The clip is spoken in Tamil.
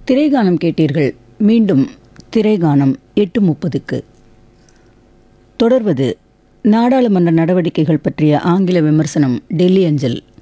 திரைகானம் கேட்டீர்கள். மீண்டும் திரைகானம் 8:30க்கு. தொடர்வது நாடாளுமன்ற நடவடிக்கைகள் பற்றிய ஆங்கில விமர்சனம் டெல்லி அஞ்சல்.